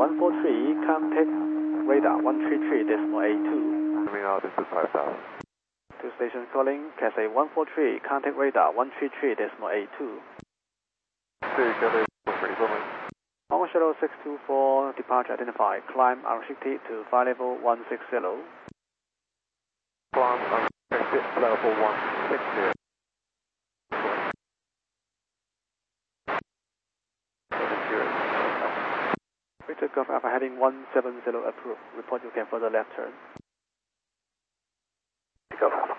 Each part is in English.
143, contact radar 133.82. Coming out, this is 5000. To station calling, Cathay 143, contact radar 133.82. On shuttle 624, departure identified, climb unrestricted to flight level 160. Climb unrestricted, level 160. Victor Golf Alpha heading 170 approved. Report you can further left turn. Golf Alpha.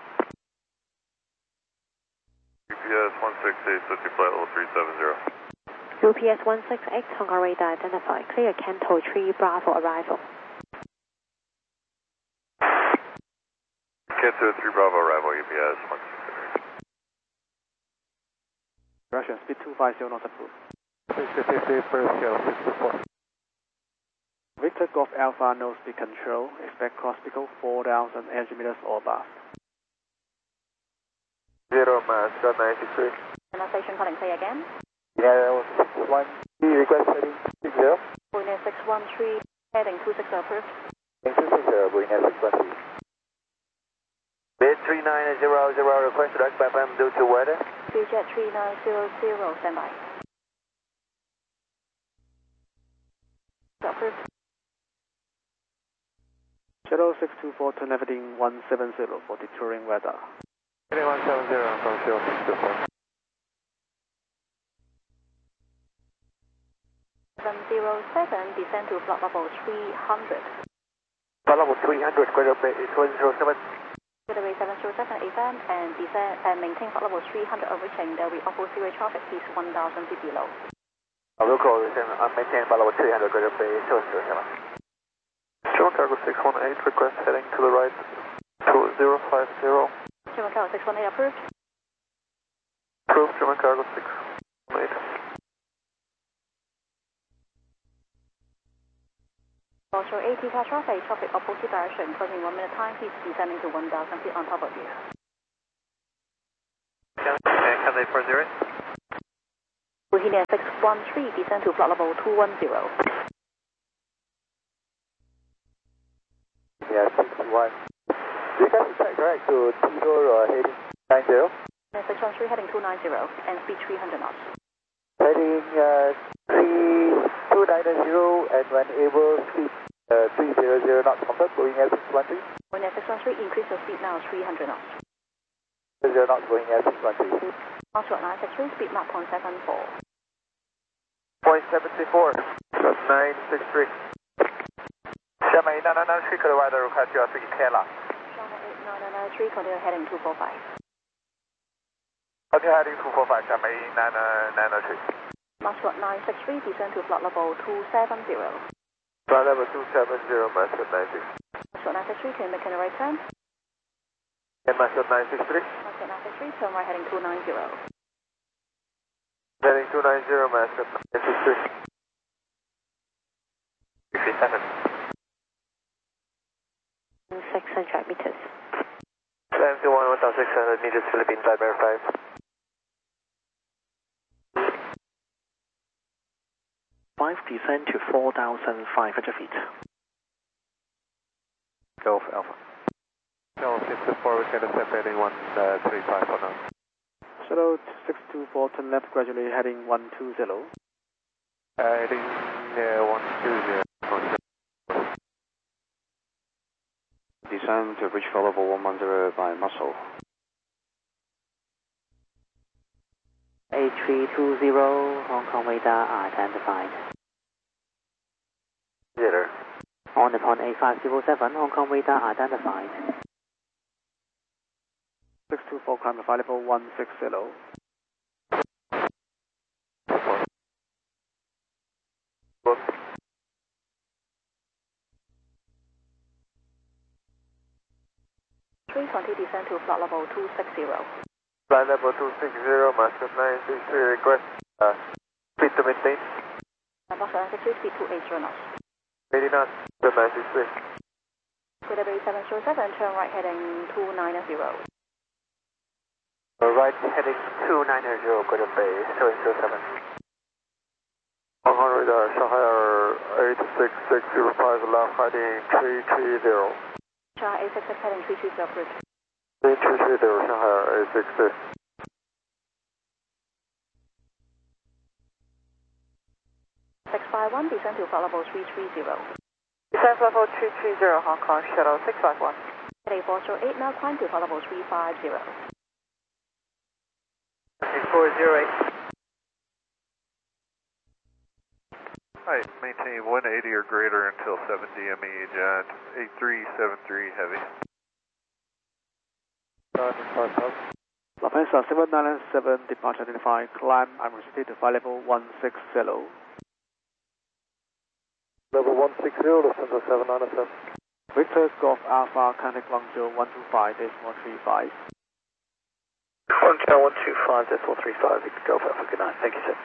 UPS 168, switching flight level 370. UPS 168, Hong Kong radar identified. Clear Canto 3 Bravo arrival. Canto 3 Bravo arrival, UPS 168. Russian speed 250 not approved. 6050, first scale 624. Victor Golf Alpha no speed control. Expect cross speed 4,800 meters or above. 0 mass 963. And station calling clear again. Yeah, 1 request heading 60. Boeing 613 heading 260 approved. 260, Boeing 613. Bid 3900, request direct by FM due to weather. Jet 3900, standby. Approved. Shuttle 624, turn left heading 170 for detouring weather. Heading 170 from 0624. 707, descend to flight level 300. Flight level 300, Greater Bay 707. Greater Bay 707 FM and descend and maintain flight level 300 overreaching the off-road seaway traffic is 1,000 feet below. Local maintain flight level 300, Greater Bay 707. German Cargo 618, request heading to the right 2050. German Cargo 618 approved. Approved, German Cargo 618. Also 80 car traffic opposite direction, closing 1 minute time, please descending to 1,000 feet on top of you. Cathay 40. Bohemia 613, descend to flight level 210. Yeah, 61. You guys check correct to Tito heading 90? 613 heading 290 and speed 300 knots. Heading 3290 and when able speed 300 knots confirmed, Boeing 613. Boeing 613, increase your speed now 300 knots. 0 knots, Boeing 613. Foxtrot 963, speed Mach 0.74. 0.74, that's 963. 下面993可的 weather request 就要飞机天了。 993, continue heading 245. Okay, heading 245, 下面993. Foxtrot 963, descend to flight level 270. Flight level 270, Master 96. Foxtrot 963, can you make a right turn? And Master 963. Foxtrot 963, turn right heading 290. Heading 290, Master 963. 67. 600 meters. 71, 1,600 meters, Philippines, flight bearer 5. 5 descend to 4,500 feet. Golf Alpha. No, 624, we can accept heading 135 for now. Shuttle 624, turn left gradually heading 120. Heading 120. Descend to reach flight level 110 by muscle. A320, Hong Kong radar identified. Zero. On the pond A507, Hong Kong radar identified. 624, climb to flight level 160. Descend to flight level 260. Flight level 260, Master 963, request speed to maintain. Master 963, speed 280 knots. 80 knots, 963. Greater Bay 707, turn right heading 290. Right heading 290, Greater Bay 707. Hong Kong radar, Shanghai 86605 left heading 330. Shanghai 866 heading 330 approved. 330 Shanghai 866. 651, descend to flight level 330. Descent level 330, Hong Kong Shuttle 651. Heading 408, now climb to flight level 350. 408. Hi, maintain 180 or greater until 7 DME, John 8373 heavy. Lufthansa 797, departure identified, climb Amity to flight level 160. Level 160, Lufthansa 797. Victor Golf Alpha, contact Guangzhou 125.35. 125.35, Victor Golf Alpha, good night, thank you sir.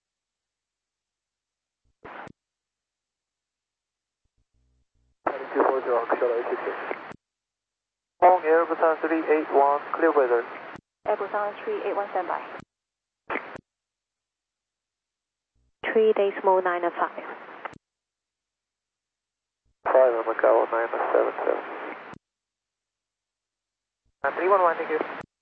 Hong Air Busan 381, clear weather. Air Busan 381, standby. 3.905. 5 Macau 977. 311, thank you.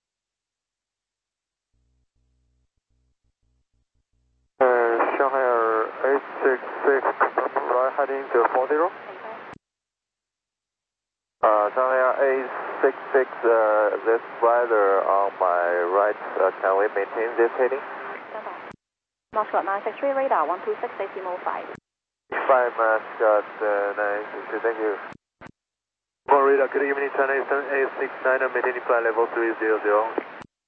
Shanghai Air 866, right heading to 40. Shanghai Air 866, this rider on my right, can we maintain this heading? Standby. Moscow 963, radar 126.5. 5 Mascot 963, thank you. One radar, good evening, China Eastern 869, maintaining flight level 300.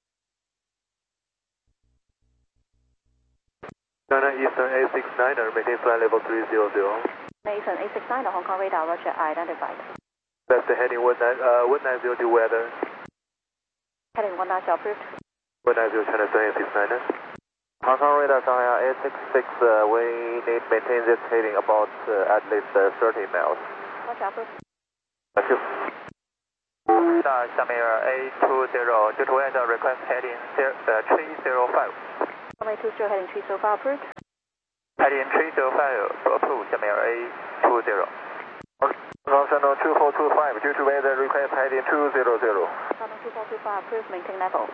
China Eastern 869, maintaining flight level 300. Nathan 869, Hong Kong radar, roger, identified. That's the heading 190 weather. Heading 190 approved. 190 China Eastern 869. Hong Kong radar Shanghai 866, we need to maintain this heading about at least 30 miles. Roger, approved. Thank you. Shanghai 820, due to weather request heading 305. Runway 20, heading 305, approved. Heading 305, approved, Shanghai 820. Channel 2425, due to weather request heading 200. Channel 2425, approved, maintain level.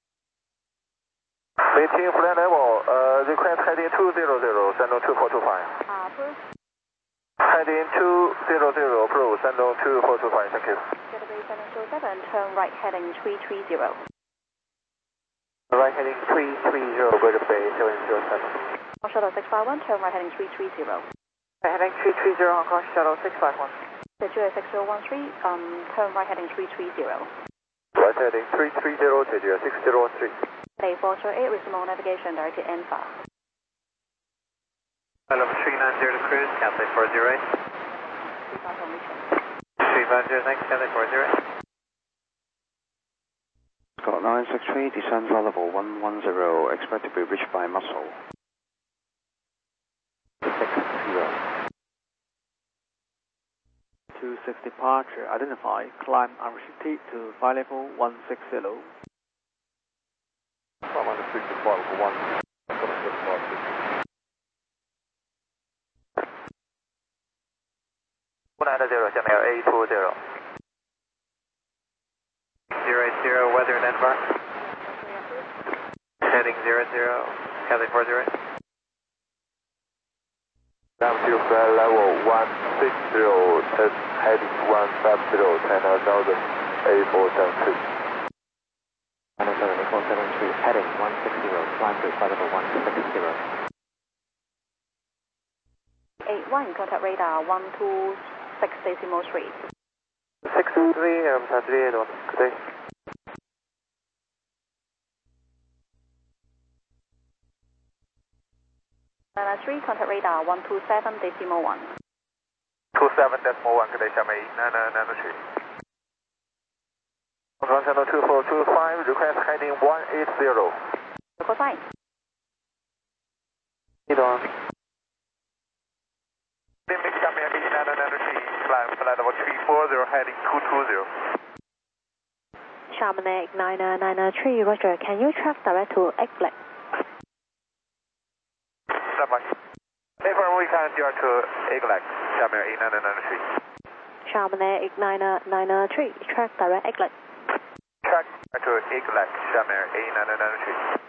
Maintain flight level, request heading 200, channel 2425. Approved. Heading 200, approved, channel 2425, thank you. Getaway 707, turn right heading 330. Right heading 330, go to bay 707. Shuttle 651, turn right heading 330. Right heading 330, Hong Kong Shuttle 651. Jeju 6013, turn right heading 330. Right heading 330, Jeju 6013. Heading 408, resume navigation direct to Anfa. Level 390 to cruise, Cathay 408. 350, thanks, Cathay 408. Scott 963, descend flight level 110, expect to be reached by Muscle. 26 departure identified, climb Amity to flight level 160. I'm on the street to flight level 1. I'm going to get flight 190, Shanghai 820. 080, weather and Denmark. Heading 00, Cathay 408. Down to flight level 160, test heading 150, China Southern A473. China Southern A473, heading 160, climb to flight level 160. 81, contact radar 126.3. 623, Saturday, good day. China 3, contact radar 127.1. 27.1, good day, Shanghai 993. Ground channel 2425, request heading 180. Local sign. Lead on. Limit Shanghai 993, climb flight level 340, heading 220. Chamonix 993, roger, can you track direct to Egg Black? Standby. Never we can direct to Eglet, Charmier 8993. Charmier 8993, track direct Eglet. Track to Eglet, Charmier 8993.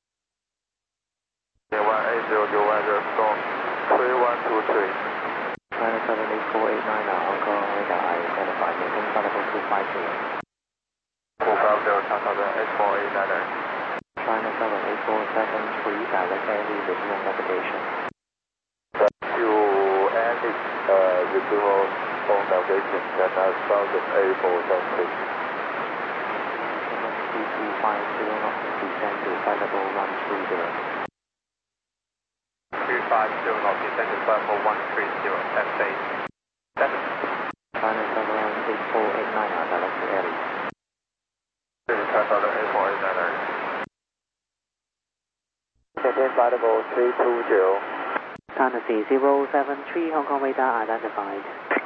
180, weather storm 3123. 978-489 Hong Kong radar identified, maintain flight level 250. 450, China Southern 8489. China Southern 8473, direct Eddie, resume navigation. To any resume on navigation, China Southern 8473. 3250 knots, descend to flight level 130. 250 knots, descend to flight level 130, FA 7. China Southern 8489 direct to Eddie. China Southern 8489. Maintain flight level 320. Tennessee 073, Hong Kong radar identified.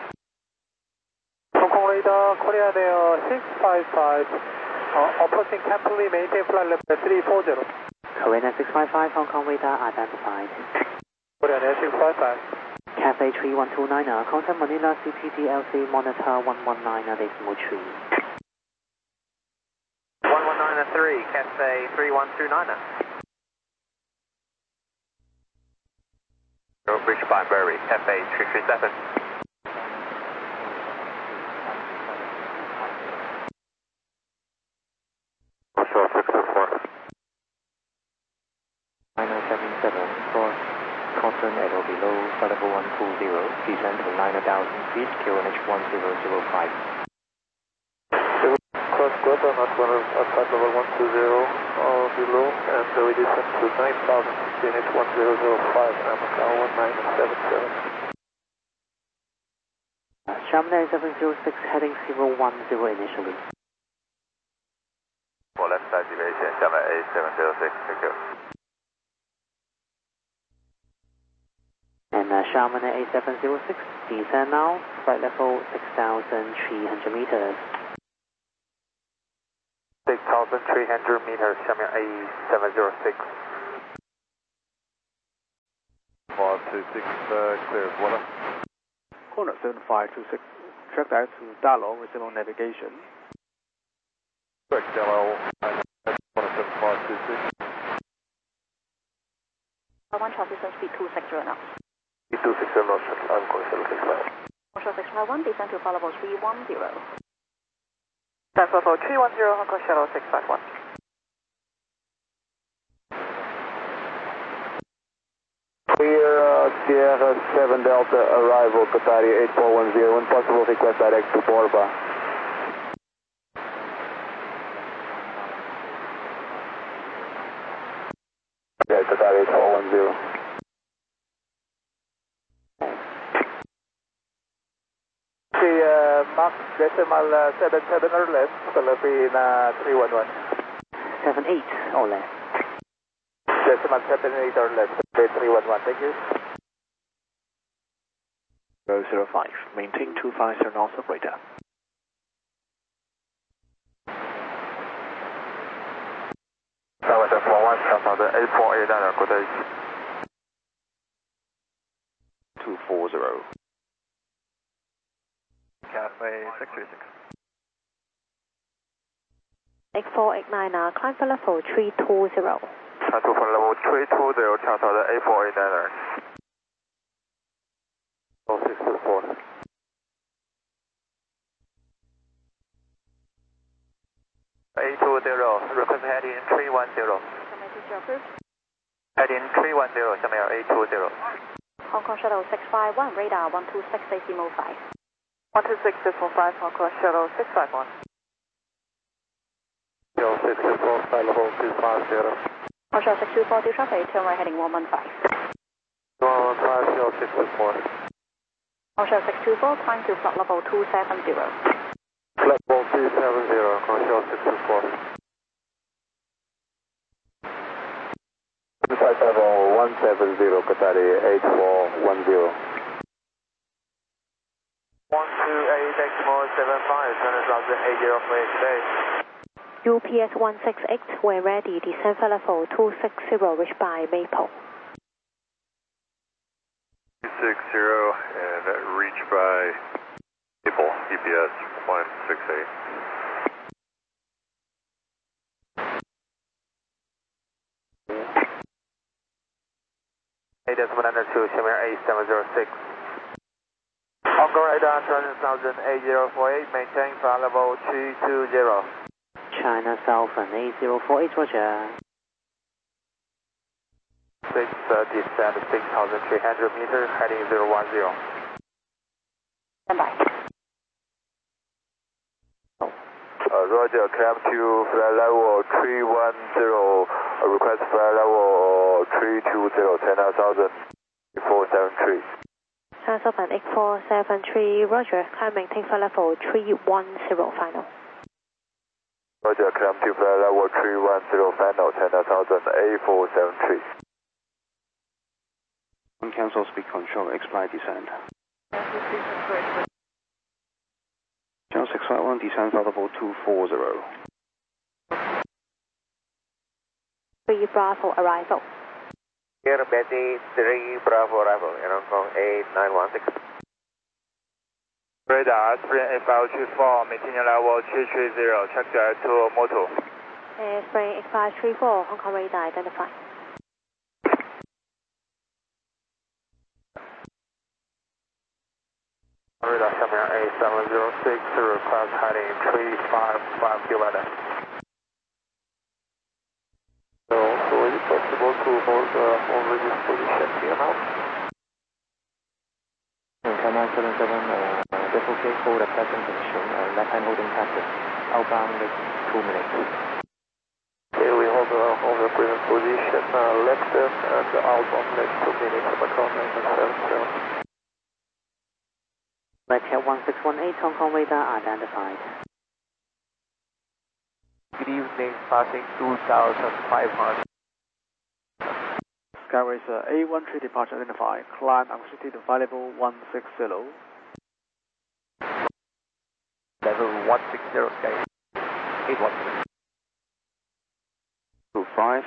Hong Kong radar, Korean Air 655, approaching carefully, maintain flight level 340. Korean Air 655, Hong Kong radar identified. Korean Air 655. Cathay 3129, contact Manila CPDLC monitor 119 decimal 3. 1193, Cathay 3129. Bridge Banbury, Cathay 337. Short 624. 9077, cross Cotton at or below flight level 120, descend to 9,000 feet, QNH 1005. Cross Cotton at flight level 120 or below, and we descend to 9,000 QNH 1005, Macau 1977. Charmier 706, heading 010 initially. For left side deviation, Charmier A706, thank you. And Charmier A706, descend now, flight level 6,300 meters. 6,300 meters, Charmier A706. 126, clear of water. Corner 7526, track direct to Dalo, resume on navigation. Correct, Dalo, 17526. 1 transition speed 260 knots. 260 knots, I'm going to 665. Onshore 651, descend to flight level 310. That's level 310, Hong Kong Shuttle 651. Clear Sierra 7 Delta arrival, Qatari 8410, when possible request direct to Borba. Yeah, Qatari 8410. Mark decimal 77 or less, Philippine 311. 78 or less. Decimal 78 or less, Philippine 311, thank you. 005, maintain 250 knots of radar. Tower 41, Southern 8489, good day. 240. Cathay 636. 8489, climb for level 320. Try to for level 320, Southern 8489. 0624. 820, request heading 310. Heading 310, Charmier 820. Hong Kong Shuttle 651, radar 126.5. 126.5, Hong Kong Shuttle 651. 0624, flight level 250. Onshore 624, due traffic, turn right heading 115. 115, 0624. Onshore 624, climb to flight level 270. Flight level 270, Onshore 624. Flight level 170, Qatari 8410. 128.75, China Southern 805 today. UPS 168, we're ready, descend for level 260, reach by Maple. and reach by Maple, EPS 168. Decimal under 2, Shamir A706. Encore radar, 200,000, 8048, maintain flight level 320. China Southern 8048, roger. 6, descend 6,300 meters, heading 010. Stand by. Roger, climb to flight level 310, request flight level 320, 10,000, 473. China Southern 8473, roger. Climb maintain flight level 310, final. Roger, climb to flight level 310, final, 10,000, 8473. Cancel speed control, X-Fly descend. Channel 651, descend flight level 240. 3 Bravo arrival. Here, Betty, 3 Bravo arrival, in Hong Kong 8916. Radar, 38534, maintaining level 330, check to Moto. Spring 8534, Hong Kong radar identified. Radar, Shamir A706, request heading 355 km. So is it possible to hold already position here now? China 77, dislocate, hold at present position, left hand holding pattern, outbound 2 minutes. Okay, we hold the present position, left and outbound next 2 minutes, Macron 977. Red Tail 1618, Hong Kong radar identified. Good evening, passing 2,500. Skyracer A13 departure identified. Climb velocity to flight level 160. Level 160, Sky 816. 25.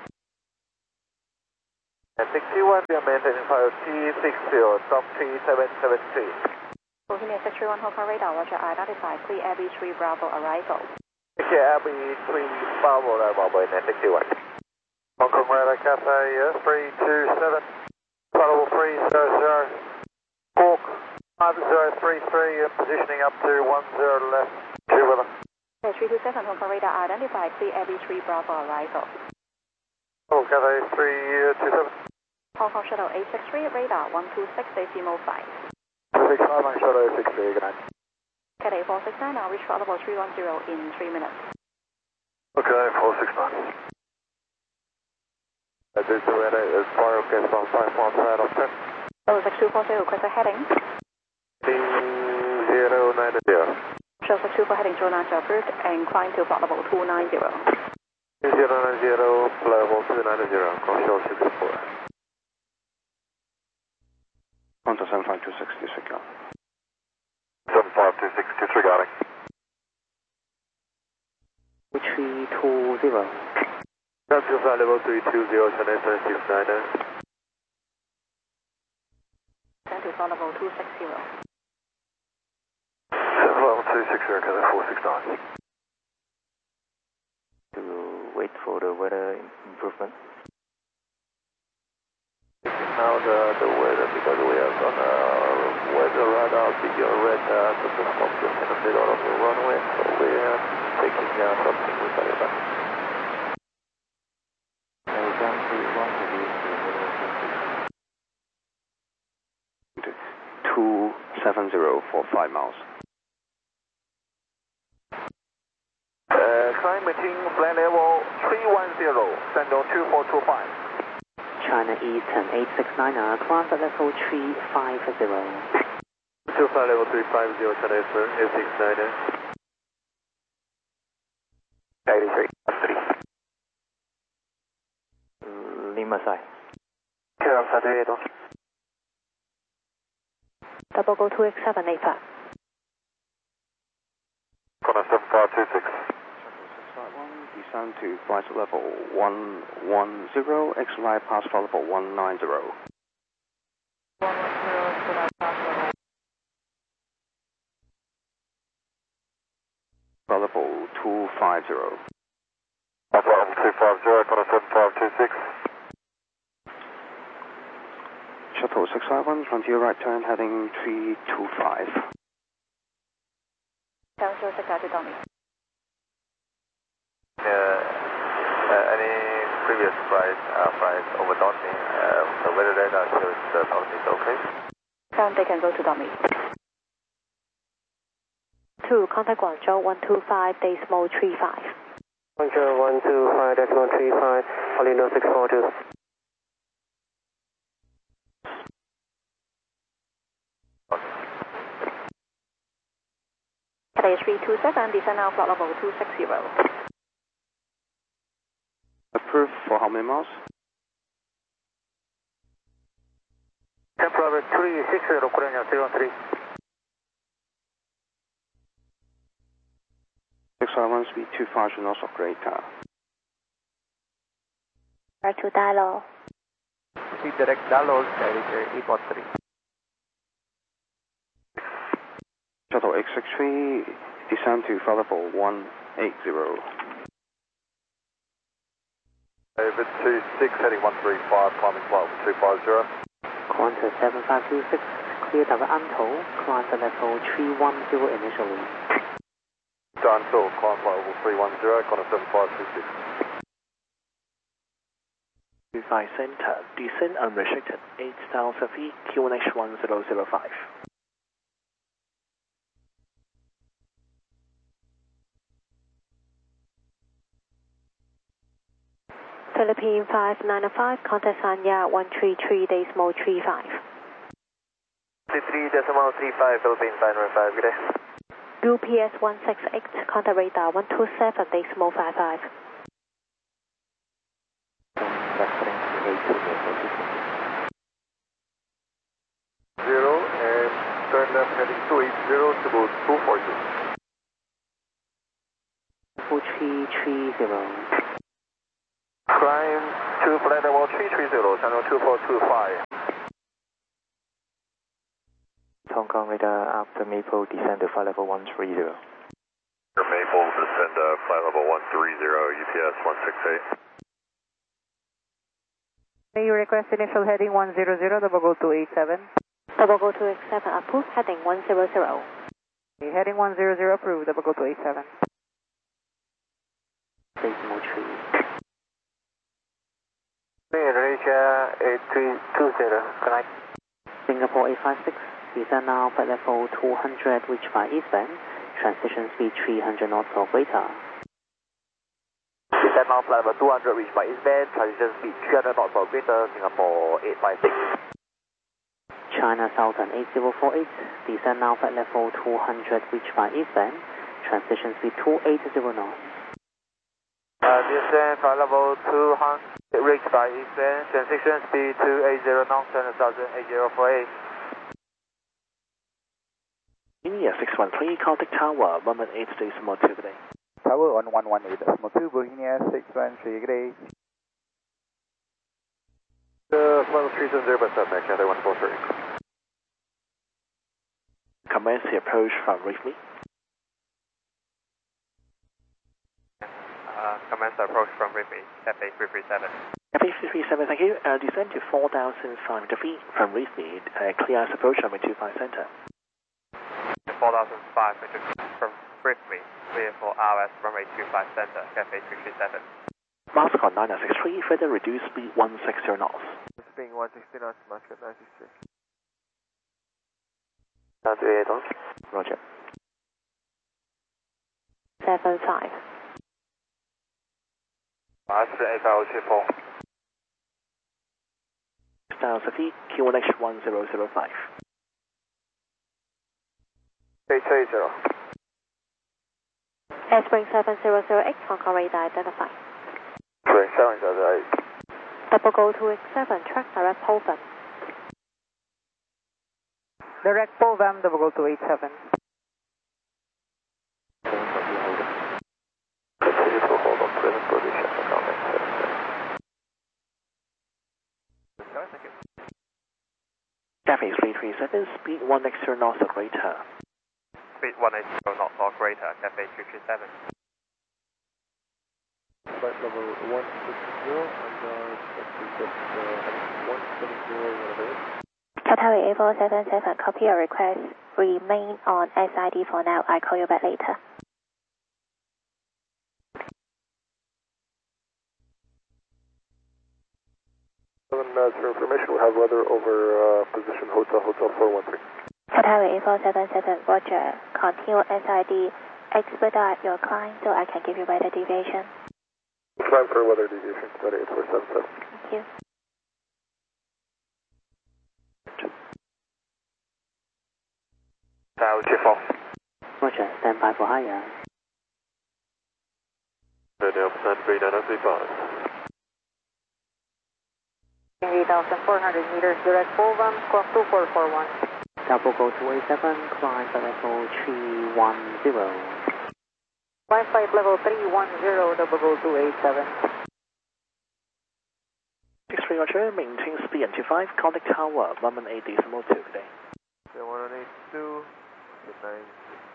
And 61, we are maintaining file T60, stop 3773. Bohemia 631 Hong Kong radar, roger, identified. Clear Abbey 3 Bravo arrival. Okay, Abbey 3 Bravo arrival, by 61. Hong Kong radar, Cathay 327, level 300, Hawk 5033, positioning up to 10 left, 2 weather. 327 Hong Kong radar, identified. Clear Abbey 3 Bravo arrival. Oh, Cathay 327. Hong Kong Shuttle 863, radar 126, decimal 5. 265, Shuttle 863, good night. Cathay 469, now reach flight level 310 in 3 minutes. Okay, 469. This is the radar, is fire, okay, from 5 right off 10. 06240, request a heading. 090. Shuttle 62 heading 090 approved, and climb to flight level 290. 090, level 290, control 64. Contact 75260, disregard. 75260, disregarding. 320. That's your flight level 320, Chennai 769. Send to flight level 260. Level 260, Cathay 469. To wait for the weather improvement. Now the weather, because we have on weather radar, big red to the stop just in the middle of the runway, so we are taking something with Taliban. Down to 1 to the middle of 270 for 5 miles. Climating flight level 310, send on 2425. China Eastern 869, climb at level 350. To flight level 350, China Eastern 869. 83, 3. Lima side. Care of Saturday, Double go 287, APAC. Connor 7526. Descend to flight level 110, X-Ray pass flight level 190. 250. Alpha Level 250, Connor 7526. Shuttle 651, front to your right turn, heading 325. 706 to Tommy. Any previous flight over Dorney, the weather radar shows Dorney is okay. 7, they can go to Tommy. 2, contact Guangzhou 125.35. Guangzhou 125.35, Polino 642. Cathay 327, descend now flight level 260. Approved for how many miles? Temporary 360, Korean 313. 651, speed 25 knots of greater. R2 Dalo. Speed direct Dallos, Charger 813. Shuttle X63, descend to flight level 180. David 26, heading 135, climbing flight level 250. Qantas 7526, cleared over Anto, climb to level 310 initially. Done, so climb flight level 310, Connor 7526. 25 center, descend unrestricted, 8,000 feet, QNH 1005. Philippine 5905, contact Sanya 133.35. 3.35, Philippine 505, good day. UPS 168, contact radar 127.55. Zero and turn left heading 280 to go 242. 4330. Climb to flight level 330, channel 2425. Hong Kong radar after Maple, descend to flight level 130. Maple, descend flight level 130, UPS 168. May you request initial heading 100, double go to 87. Double go to X7, approved, heading 100. Okay, heading 100 approved, double go to 87. Decimal 3. Malaysia 8320, connect. Singapore 856, descend now flight level 200, reach by eastbound, transition speed 300 knots or greater. Descend now flight level 200, reach by eastbound, transition speed 300 knots or greater, Singapore 856. China Southern 8048, descend now flight level 200, reach by eastbound, transition speed 280 knots. Descend flight level 200, reach by eastbound, transition speed 280 knots, 10,08048. India 613, contact tower 118.2 today. Tower on 118.2, Bohemia 613, good day. Flight level 370 by Submax, Cathay 143. Commence the approach from Reefme. Commence the approach from Reefme, Cathay 337. Cathay 337, thank you. Descend to 4,500 feet from Reefme. Clear approach on 25 center. 4,500 from Reefme, clear for RS runway 25 center, Cathay 337. Muscat 963, further reduce speed 160 knots. Speed 160 knots, Muscat 963. 98 Roger. 75. 8524. 6,000 feet, QNH 1005. 880. Spring 7008, Hong Kong radar identified. Spring 7008. Double go to X7, track direct Polvan. Direct Polvan, double go to 87. Continue to hold on present position, comment 77. Thank you. Cathay 337, speed 160 knots or greater. Speed 180 knots or greater, Cathay 337. flight level 160 and expected at 170 whenever. Qatari A477, copy your request. Remain on SID for now. I call you back later. for information, we have weather over position Hotel 413. Qatari A477, Roger. Continue SID. Expedite your climb so I can give you better deviation. Climb for weather deviation, Qatari 8477. Thank you. Tower 24. Roger, stand by for higher. 3935. 8,400 meters, direct full run, squawk 2441. Double go 287, climb for level 310. Climb flight level 310, double go 287. 63 Roger, maintain speed and 25, contact tower 118.2 today. 182, good night.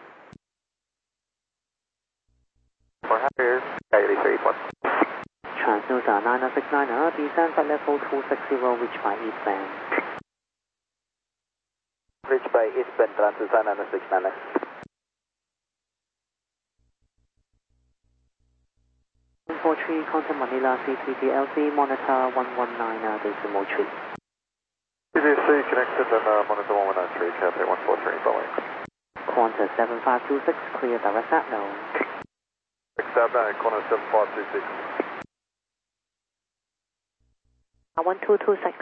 For Harrier, Coyote 31. Transnusa 9069, descend at level 260, reach by eastbound. Reach by eastbound, Transnusa 9069. 143, contact Manila CTTLC, monitor 119.3. CDC connected and monitor 193, Cathay 143, Boeing. Qantas 7526, clear direct at no. Except that, corner 7526. 1226.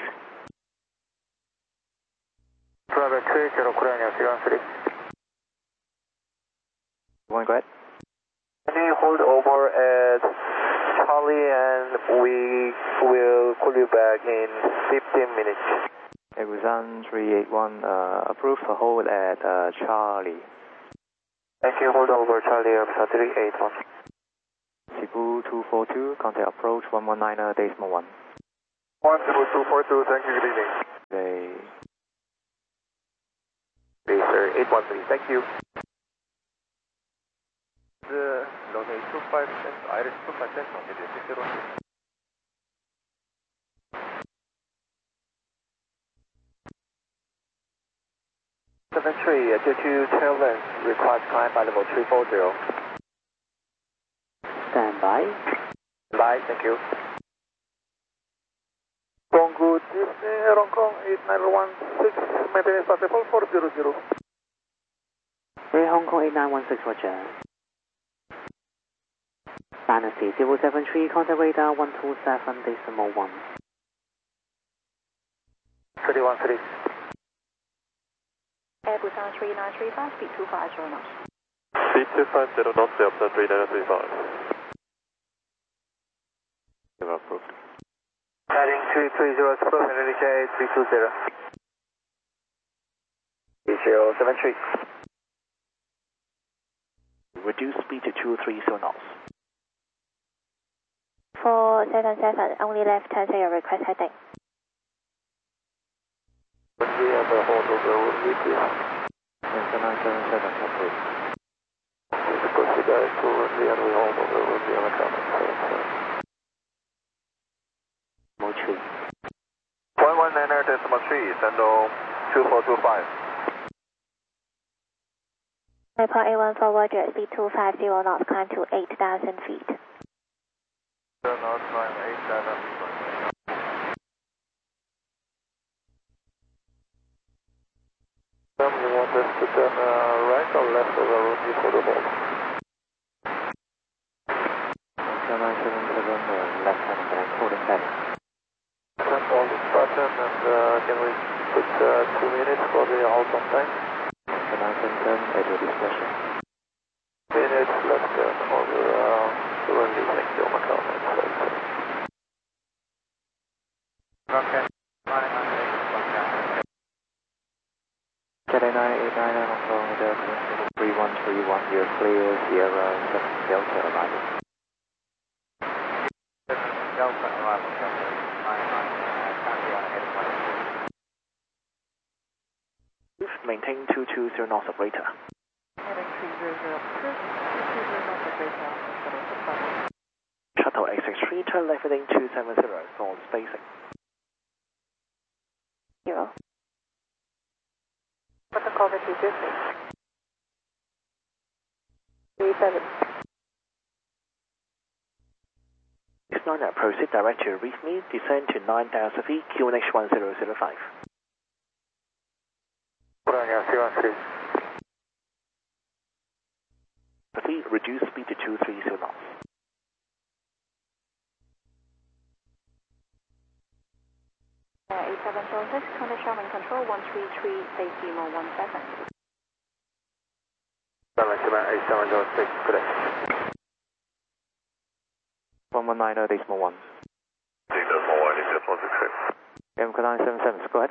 Traffic 3, Kilo Korea, 313. One, go ahead. Can you hold over at Charlie and we will call you back in 15 minutes. Agusan 381, approved for hold at Charlie. Thank you, hold over Charlie of 381. Cebu 242, contact approach 119, decimal 1. 10242, thank you, good evening. Okay. Okay, sir, 813, thank you. The runway 25 cents, Iris 25 cents, on the 60. 73, due to tail length, requires climb by level 340. Stand by. Bye, thank you. Congo Disney, Hong Kong 8916, maintenance possible 400. Air Hong Kong 8916, Roger. Dynasty 073, contact radar 127.1. 313. Air Busan 3935, speed 250 knots. Speed 250 knots, Delta 3935. You're approved. Heading 330, approach and reach 320. 3073. Reduce speed to 230 knots. 477, only left turn to your request heading. When we have a hold of the road, we do. Center 977, approved. Because we got to run the other hold of the road, we have a comment. Mochi. 119.3, send 2425. Nepal A14 Roger, speed 250 knots, climb to 8,000 feet. Knots, climb 8,000 feet. You want us to turn right or left of the road before the hold? Center 977, left hand and holding heading. Turn all this button and can we put 2 minutes for the halt on time? Center 977, at your discretion. Minutes left turn over runway, thank you, Macau. Okay. Cathay 989 Hong Kong, Delta 3131, you're clear, Sierra 7 Delta arrival. Delta arrival, Maintain 220 knots operator. Heading 300, approved, 220 knots operator, Shuttle 863, turn left heading 270 for spacing. 0. Protocol that you just 37. 69, proceed direct to reach me, descend to 9,000 feet, QNH 1005. Proceed, reduce speed to 230 knots. A7 Joseph, Contact Sherman Control 133, safety mode 17. 7 Joseph, good day. 119 decimal 1. Decimal 1, decimal 6. MK977, go ahead.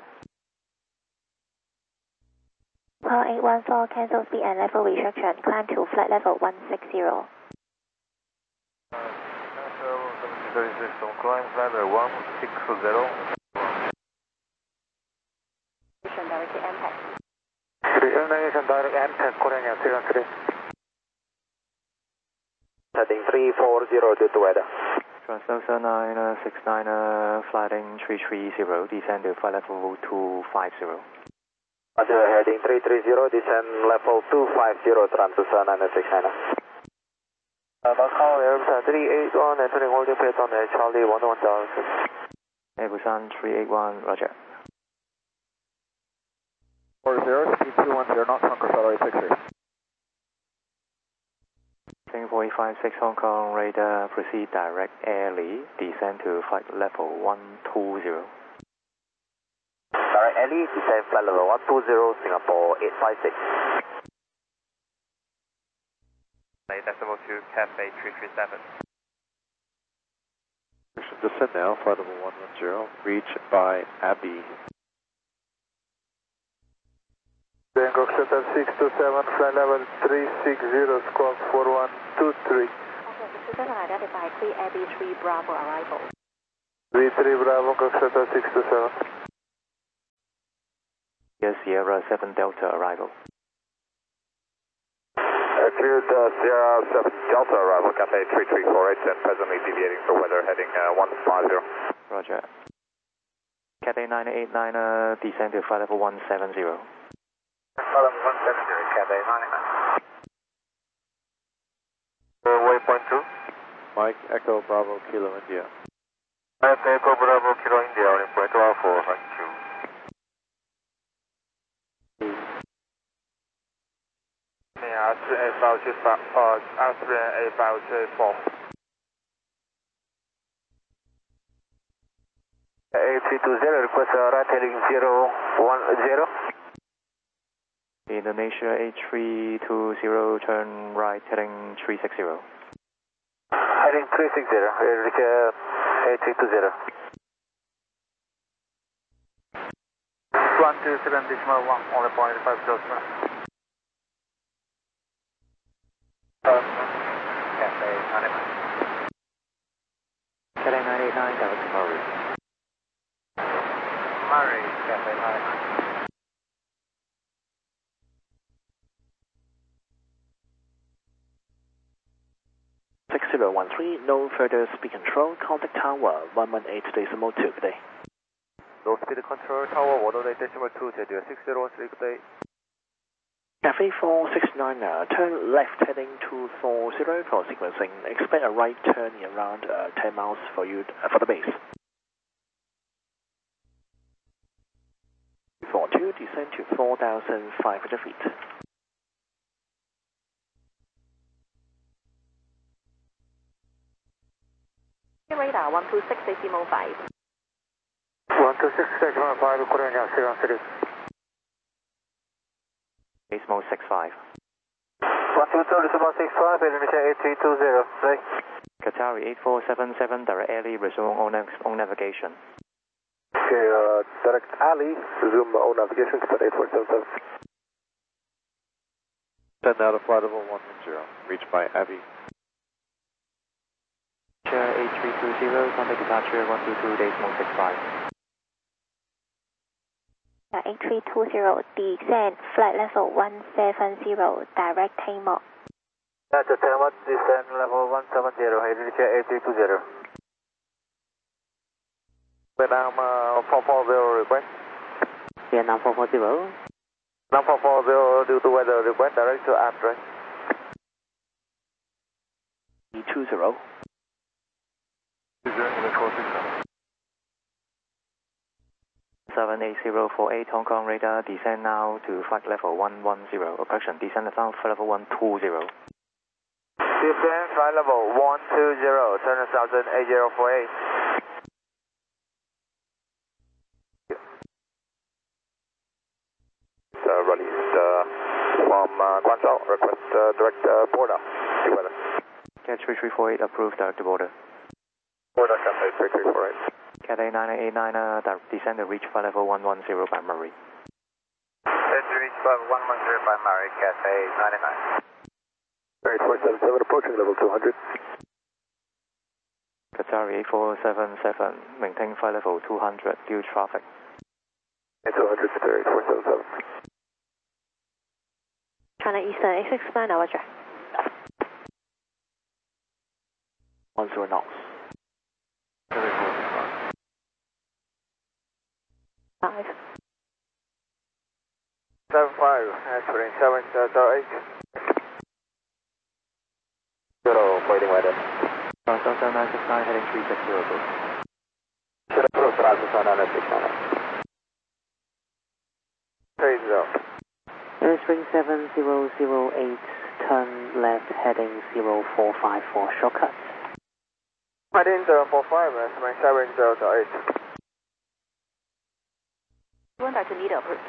Call 814, cancel speed and level restriction, climb to flight level 160. Climb flight level 160. Directed impact. Navigation direct impact, Korean 313. Heading 340 due to weather. Translation 969, flighting 330, descend to flight level 250. Roger, heading 330, descend level 250, transition 969. Macau Airbus 381, entering holding place on Charlie 11000. Busan 381, roger. 40, speed 210, not conquer February 63. Sing 456 Hong Kong radar, proceed direct airly, descend to flight level 120. Direct airly, descend flight level 120, Singapore 856. Decimal 2, Cafe 337. Descend now, flight level 110, reach by Abbey. Bangkok Shuttle 627, flight level 360, squawk 4123. Okay, the identified 3 Abbey 3 Bravo arrival. 33 Bravo, Bangkok Shuttle 627. Yes, Sierra 7 Delta arrival. Cleared Sierra 7 Delta arrival, Cafe 3348, and presently deviating for weather heading 150. Roger. Cathay 989, descend to flight level 170. Flight level 170, Cafe 989. Waypoint 2. Mike Echo Bravo Kilo India. Mike Echo Bravo Kilo India, waypoint 24, thank you. A320, request right heading 010. Indonesia 8320, turn right heading 360. Heading 360, reach A320. 127 decimal 1, only 0.5 closer. Cafe 989. Cathay 989, direct to Murray. Murray, Cafe 989. No further speed control, contact tower 118 decimal 2, good day. Low speed control tower 118 decimal 2, Jeju 6013, good day. Cafe 469, turn left heading 240 for sequencing. Expect a right turn in around 10 miles for you for the base. 42, descend to 4,500 feet. Radar 126 decimal 5. 126 decimal 5, Korean 313. Decimal 65. 122 decimal 65, Indonesia 8320, right? Qatari 8477, direct airly, resume on navigation. Okay, direct alley, resume on navigation, Qatar 8477. Send out a flight level 110, reach by Abbey. 8320, contact departure 122 decimal 65. 8320, descend, flight level 170, direct takeoff. Delta Telemat, descend level 170, Indonesia 8320. Vietnam 440 request. Vietnam 440. Vietnam 440 due to weather request direct to address. E20. 78048 Hong Kong radar, descend now to flight level 110. Correction, descend now flight level 120. Descend flight level 120, turn 8048. Rally from Guangzhou, request direct border. See weather. Cat 3348 approved direct to border. Border Cathay 3348. Cat A9989 descend to reach flight level 110 by Murray. Descend to reach flight 110 by Murray, Cathay 99. 8477 approaching level 200. Qatari 8477, maintain flight level 200 due traffic. 200, 8477. China Eastern 869, Roger. 10 knots. 5. 75, actually 708. 0, waiting weather. South 7969 heading 360 please. Should approach Brazil 7969. 30. Airstream 7008, turn left heading 0454, shortcut. Heading 045, estimate 708. One back to Nido, approved.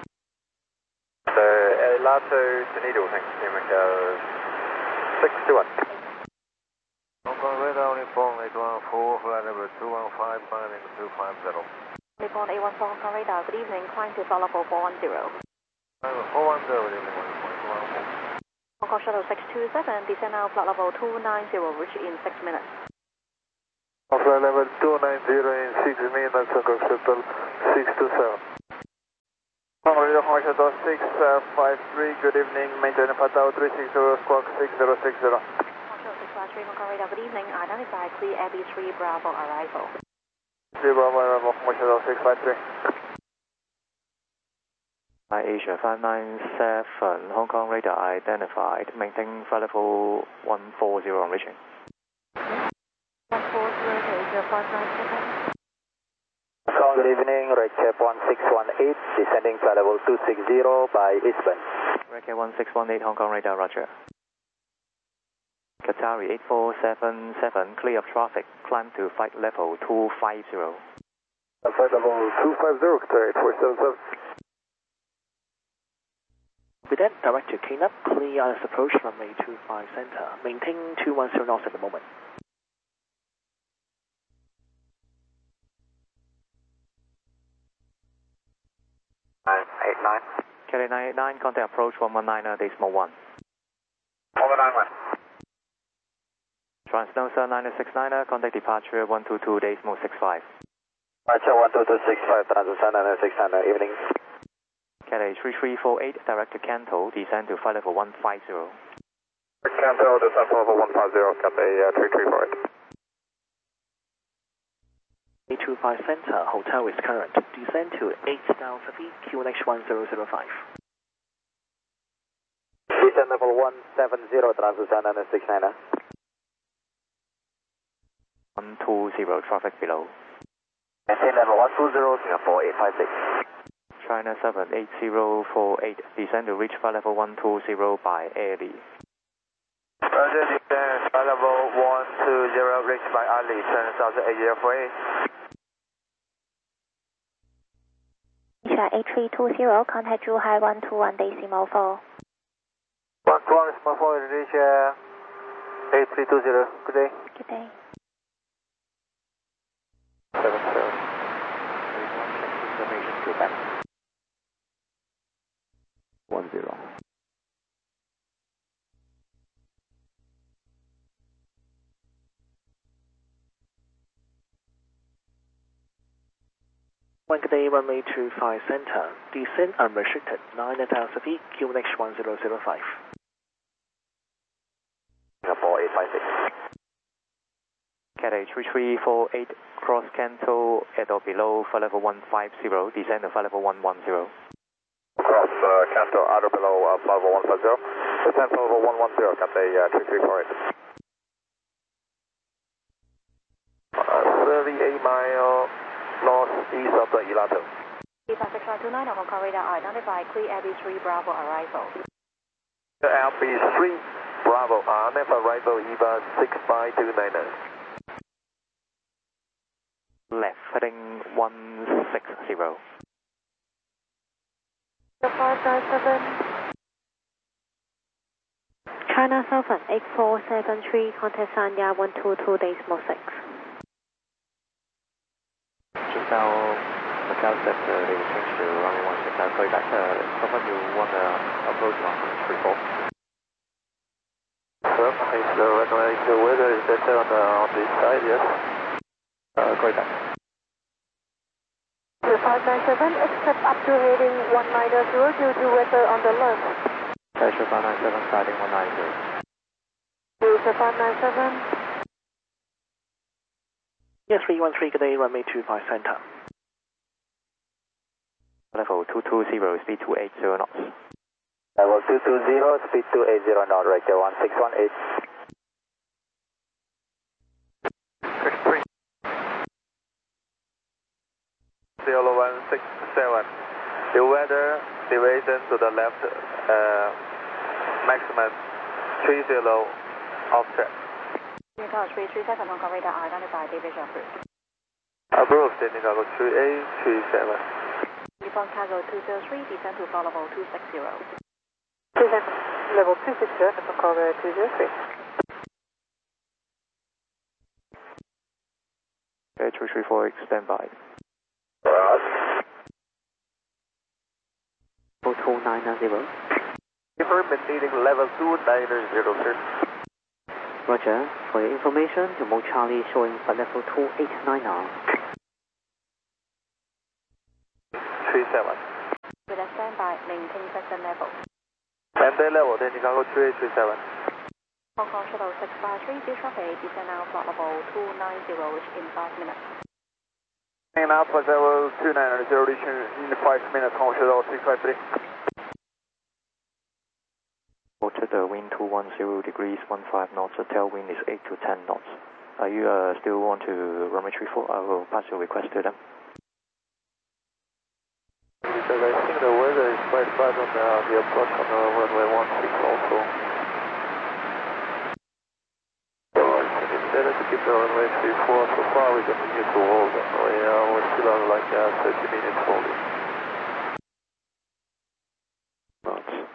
Lato to Needle, thanks, Newman 621. Hong Kong radar, Nippon 814, flight level 215, landing 250. Nippon 814 Hong Kong radar, good evening, climb to flight level 410. 410, evening 1.1. Hong Kong shuttle 627, descend now flight level 290, reach in 6 minutes. Flight level 290 in 6 minutes, Hong Kong shuttle 627. Hong Kong shuttle 653, good evening, maintain Patao 360, squawk 6060. Hong Kong 653 Hong Kong radar, good evening, identify clear AB 3 Bravo arrival. 3 Bravo arrival, Hong Kong shuttle 653. Asia 597, Hong Kong radar identified, maintain flight level 140 on reaching. 140 to Asia 597. Good evening, Redcap 1618, descending flight level 260 by eastbound. Redcap 1618, Hong Kong radar, roger. Qatari 8477, clear of traffic, climb to flight level 250. Flight level 250, Qatari 8477. With that, direct to clean up, clear as approach runway 25 center, maintain 210 knots at the moment. Kelly 989, contact approach 119, decimal 1. 191. Transnosa 969, contact departure 122, decimal 65. Departure 12265, Transnosa 969, evening. Kelly 3348, direct to Kanto, descend to flight level 150. Kanto, descend for level 150, Cathay 3348. 825 center, hotel is current, descend to 8000 feet, QNH 1005. Descend level 170, Transnosa 969. 120, traffic below. Maintain level 120, Singapore 856. China 78048, descend to reach flight level 120 by Ali. Roger, descend flight level 120, reached by Ali, turn 8048. Asia 8320, contact Zhuhai 121 decimal 4. 121 decimal 4, Indonesia 8320, good day. Good day. 77. Information to back. 10. Good day, runway 25 center, descend unrestricted 9000 feet, QNH 1005. 4856. Cathay 3348, cross Canto at or below flight level 150, descend to flight level 110. Cross Canto at or below flight level 150, descend flight level 110, Cathay 3348. 38 mile northeast of the Ilato. EVA 6929 Hong Kong radar identify clear LB3 Bravo arrival. LB3 Bravo, never arrival EVA 65299. Left, heading 160. 597. China Southern 8473, contact Sanya 122.6. Just now, Macau said they will change to runway 16. I'll call you back. Someone you want to approach on 34. Sir, is the recommended weather is better on this side, yes? Call you back. 597, except up to heading 190 due to weather on the left. Pressure 597, starting 190. Use 597. Yes, 313, good day, runway 25 center. Level 220, speed 280 knots. Level 220, speed 280 knot, Rector 1618. 63. 0167. The weather deviation to the left, maximum 30 off track. Unical 337 Hong Kong radar identify deviation approved. Approved, Indigo 3837. Nippon Cargo 203, descend to flight level 260. Descent level 260, Nippon Cargo 203. Okay, 334, stand by. 2990. Deferment needing level 290, sir. Roger. For your information, your mode Charlie showing flight level 2890. 37. With a standby, maintain second level. Maintain level, Indigo 3837. Hong Kong Shuttle 653, dear traffic, descend now flight level 290, which in 5 minutes. And now flight level 290, reaching in 5 minutes, Hong Kong Shuttle 653. Water the wind 210 degrees, 15 knots. The tailwind is 8 to 10 knots. Are you still want to runway 34? I will pass your request to them. Because I think the weather is quite bad on the approach on the runway 16 also. So I think it's better to keep the runway 34. So far we continue to hold. We're still on like 30 minutes holding. Knots.